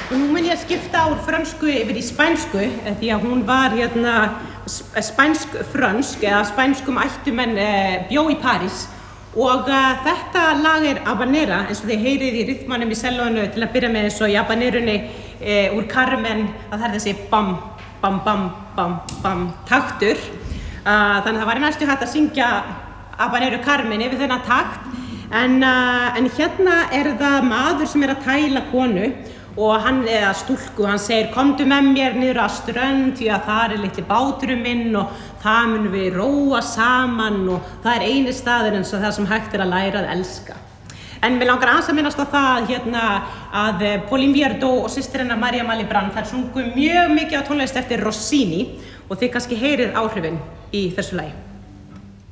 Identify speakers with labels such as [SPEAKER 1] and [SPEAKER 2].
[SPEAKER 1] Og nú mun ég skipta úr frönsku yfir í spænsku því að hún var spænsk-frönsk eða spænskum ættumenn bjó í París og þetta lag habanera eins og þið heyrið í rytmanum í sellóinu til að byrja með eins og í habanerunni úr Carmen að það þessi bam, bam, bam, bam, bam taktur. Þannig að það væri næstu hægt að syngja habaneru Carmen yfir þennan takt en hérna það maður sem að tæla konu og hann eða stúlku, hann segir komdu með mér niður að strönd því að það litli báturinn minn og það munum við róa saman og það eini staður eins og það sem hægt að læra að elska. En mig langar aðeins að minnast á það að Pauline Viardot og systir hennar Maria Malibran þær sungu mjög mikið á tónlist eftir Rossini og þið kannski heyrið áhrifin í þessu lagi.